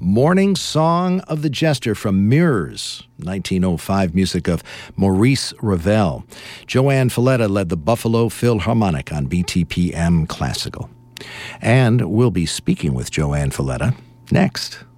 Morning Song of the Jester from Mirrors, 1905 music of Maurice Ravel. Joanne Falletta led the Buffalo Philharmonic on BTPM Classical. And we'll be speaking with Joanne Falletta next.